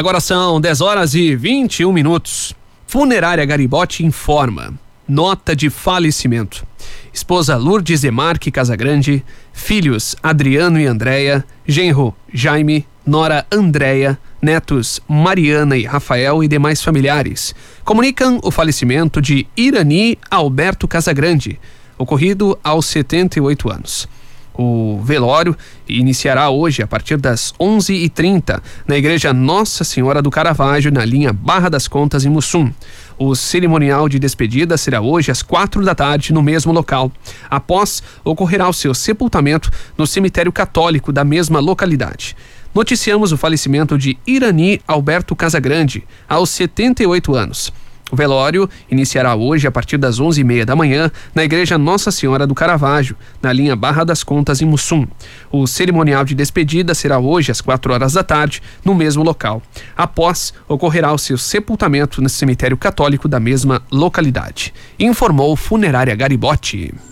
Agora são 10h21. Funerária Garibotti informa. Nota de falecimento. Esposa Lourdes Demarque Casagrande, filhos Adriano e Andréia, genro Jaime, nora Andréia, netos Mariana e Rafael e demais familiares. Comunicam o falecimento de Irani Alberto Casagrande, ocorrido aos 78 anos. O velório iniciará hoje a partir das 11h30 na Igreja Nossa Senhora do Caravaggio, na linha Barra das Contas, em Mussum. O cerimonial de despedida será hoje às 16h no mesmo local. Após, ocorrerá o seu sepultamento no cemitério católico da mesma localidade. Noticiamos o falecimento de Irani Alberto Casagrande, aos 78 anos. O velório iniciará hoje a partir das 11h30 da manhã na Igreja Nossa Senhora do Caravaggio, na linha Barra das Contas, em Mussum. O cerimonial de despedida será hoje às 16h no mesmo local. Após, ocorrerá o seu sepultamento no cemitério católico da mesma localidade. Informou Funerária Garibotti.